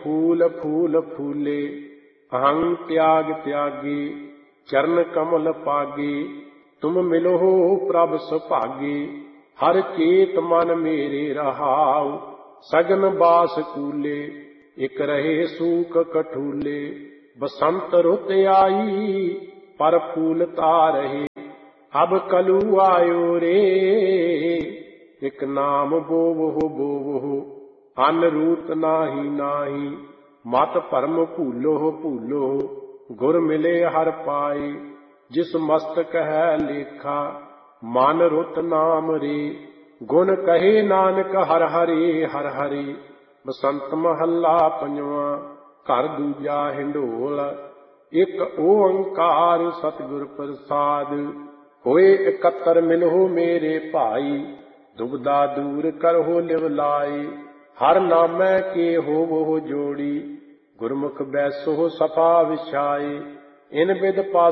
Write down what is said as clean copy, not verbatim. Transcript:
फूल फूल फूले, अहं त्याग त्यागी, चरण कमल पागे। तुम मिलो प्रभ सुभागे, हर चेत मन मेरे रहाऊ। सगन बास कूले, एक रहे सूख कठूले। बसंत रुत आई, पर फूलता रहे। अब कलू आयो रे, एक नाम बोवो बोवो। अन रूत नाही नाही, मत भरम भूलो भूलो। गुर मिले हर पाए, जिस मस्तक है लेखा। मन रुत नाम रे, गुण कहे नानक हर हरे हर हरे। बसंत महला पंजवा, घर दूजा हिंडोल। एक ओंकार सतगुर प्रसाद, होए इकत्तर मिलहो मेरे भाई। दुबदा दूर करहो लिव लाई, हर नामै के होवो जोड़ी। गुरमुख बैसो सफा विछाए, इन बिद